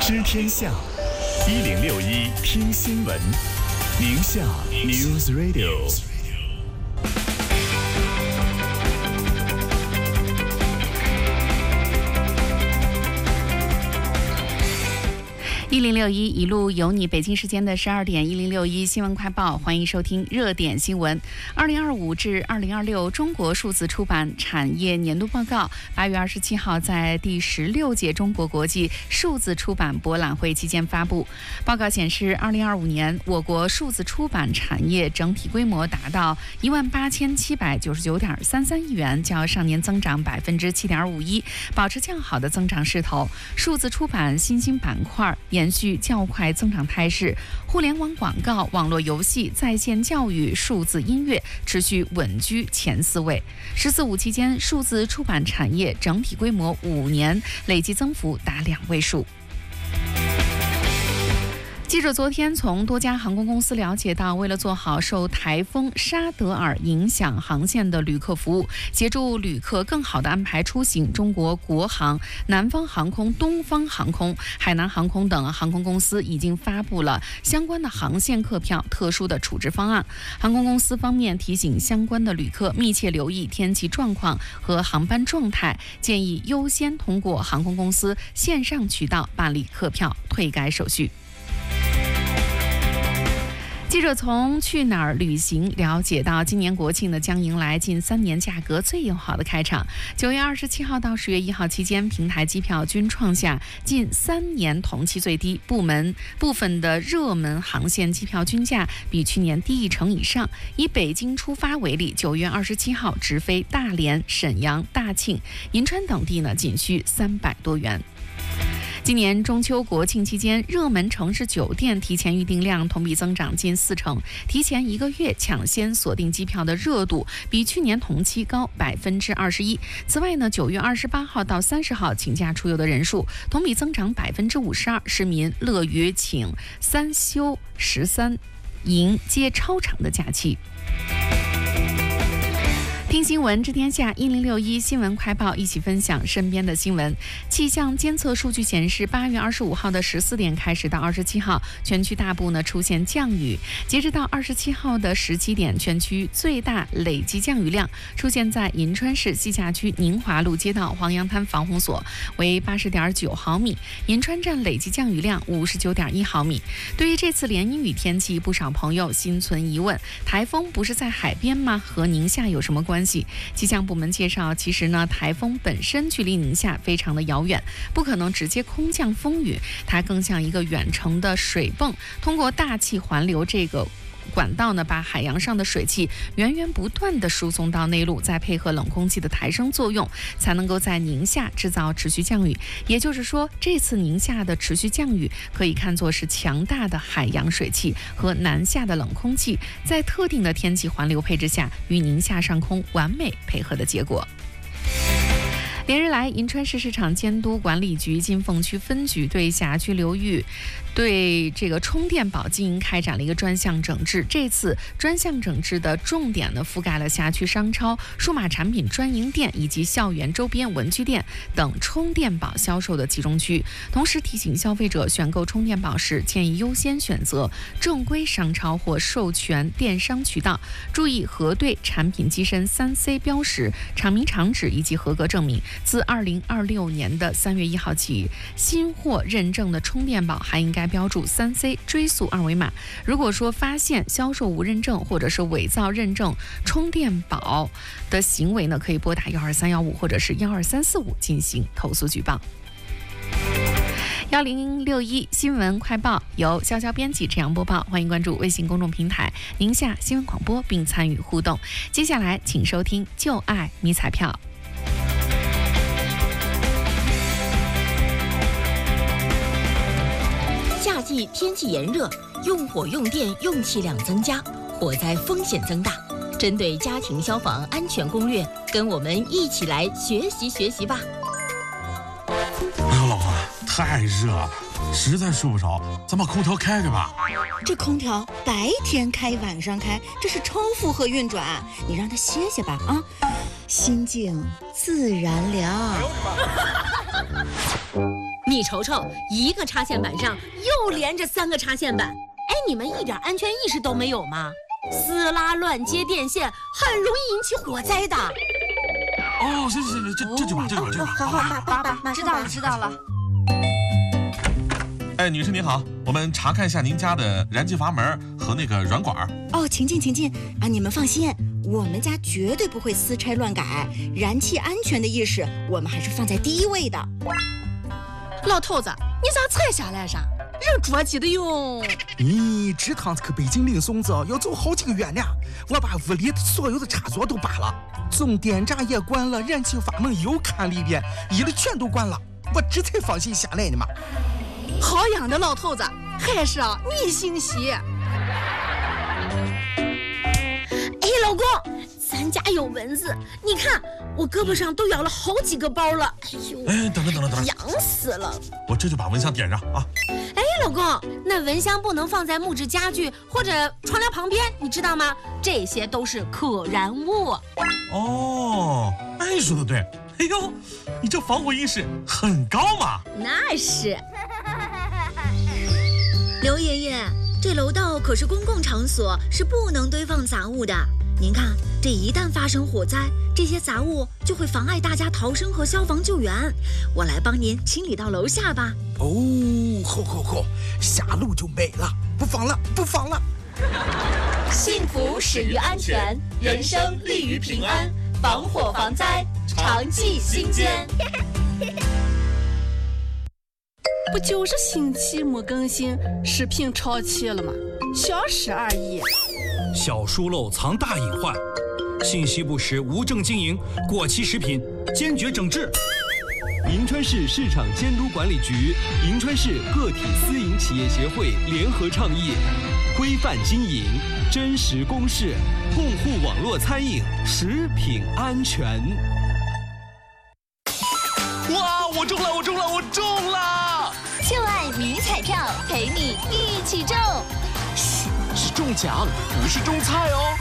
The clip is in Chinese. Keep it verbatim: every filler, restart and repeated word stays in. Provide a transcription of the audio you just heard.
知天下，一零六一听新闻，宁夏 News Radio。 一零六一一路有你，北京时间的十二点，一零六一新闻快报，欢迎收听热点新闻。二零二五至二零二六中国数字出版产业年度报告，八月二十七号在第十六届中国国际数字出版博览会期间发布。报告显示，二零二五年我国数字出版产业整体规模达到一万八千七百九十九点三三亿元，较上年增长百分之七点五一，保持较好的增长势头。数字出版新兴板块延续较快增长态势，互联网广告、网络游戏、在线教育、数字音乐持续稳居前四位。十四五期间，数字出版产业整体规模五年累计增幅达两位数。记者昨天从多家航空公司了解到，为了做好受台风沙德尔影响航线的旅客服务，协助旅客更好地安排出行，中国国航、南方航空、东方航空、海南航空等航空公司已经发布了相关的航线客票特殊的处置方案。航空公司方面提醒相关的旅客密切留意天气状况和航班状态，建议优先通过航空公司线上渠道办理客票退改手续。记者从去哪儿旅行了解到，今年国庆呢将迎来近三年价格最友好的开场。九月二十七号到十月一号期间，平台机票均创下近三年同期最低，部门部分的热门航线机票均价比去年低一成以上。以北京出发为例，九月二十七号直飞大连、沈阳、大庆、银川等地呢，仅需三百多元。今年中秋国庆期间，热门城市酒店提前预订量同比增长近四成，提前一个月抢先锁定机票的热度比去年同期高百分之二十一。此外呢，九月二十八号到三十号请假出游的人数同比增长百分之五十二，市民乐于请三休十三，迎接超长的假期。听新闻知天下，一零六一新闻快报，一起分享身边的新闻。气象监测数据显示，八月二十五号的十四点开始到二十七号，全区大部呢出现降雨。截止到二十七号的十七点，全区最大累计降雨量出现在银川市西夏区宁华路街道黄杨滩防洪所，为八十点九毫米；银川站累计降雨量五十九点一毫米。对于这次连阴雨天气，不少朋友心存疑问：台风不是在海边吗？和宁夏有什么关系？气象部门介绍，其实呢，台风本身距离宁夏非常的遥远，不可能直接空降风雨，它更像一个远程的水泵，通过大气环流这个管道呢，把海洋上的水汽源源不断地输送到内陆，再配合冷空气的抬升作用，才能够在宁夏制造持续降雨。也就是说，这次宁夏的持续降雨可以看作是强大的海洋水汽和南下的冷空气在特定的天气环流配置下，与宁夏上空完美配合的结果。连日来，银川市市场监督管理局金凤区分局对辖区流域对这个充电宝经营开展了一个专项整治。这次专项整治的重点呢，覆盖了辖区商超、数码产品专营店以及校园周边文具店等充电宝销售的集中区。同时提醒消费者选购充电宝时，建议优先选择正规商超或授权电商渠道，注意核对产品机身三 C 标识、厂名厂址以及合格证明。自二零二六年的三月一号起，新货认证的充电宝还应该标注三 C 追溯二维码。如果说发现销售无认证或者是伪造认证充电宝的行为呢，可以拨打幺二三幺五或者是幺二三四五进行投诉举报。幺零六一新闻快报由潇潇编辑这样播报，欢迎关注微信公众平台宁夏新闻广播并参与互动。接下来请收听就爱迷彩票。 夏季天气炎热，用火用电用气量增加，火灾风险增大。针对家庭消防安全攻略，跟我们一起来学习学习吧。 哎呦，老婆，太热了，实在睡不着，咱把空调开开吧。 这空调白天开晚上开，这是超负荷运转，你让它歇歇吧啊，心静自然凉。 你瞅瞅，一个插线板上又连着三个插线板，哎，你们一点安全意识都没有吗？撕拉乱接电线很容易引起火灾的。 哦，行行行，这这就把这就把这就把。 好好，马马马马知道了，知道了。 哎，女士您好，我们查看一下您家的燃气阀门和那个软管。 哦，请进，请进啊！你们放心，我们家绝对不会私拆乱改，燃气安全的意识我们还是放在第一位的。 老头子，你咋才下来噻？人着急的哟。 你这趟子去北京领孙子要走好几个月呢，我把屋里所有的插座都拔了，总电闸也关了，燃气阀门又看了一遍，一的全都关了，我这才放心下来呢嘛。 好样的，老头子，还是啊你心细。 哎，老公，咱家有蚊子，你看我胳膊上都咬了好几个包了。哎呦， 哎，等等等等等等， 痒死了！ 我这就把蚊香点上啊。 哎，老公，那蚊香不能放在木质家具或者窗帘旁边，你知道吗？这些都是可燃物。 哦，哎，说的对。哎呦，你这防火意识很高嘛。 那是。 刘爷爷，这楼道可是公共场所，是不能堆放杂物的。您看，这一旦发生火灾，这些杂物就会妨碍大家逃生和消防救援。我来帮您清理到楼下吧。 哦，好好好，下楼就没了，不放了，不放了。 幸福始于安全，人生立于平安，防火防灾，常记心间。 不就是星期没更新，视频超期了吗？小事而已。 小疏漏藏大隐患，信息不实无证经营，过期食品坚决整治。 银川市市场监督管理局、银川市个体私营企业协会联合倡议，规范经营，真实公示，共护网络餐饮食品安全。 哇！我中了！我中了！我中了！ 就爱迷彩票，陪你一起中。 嘘，是中奖，不是中菜哦。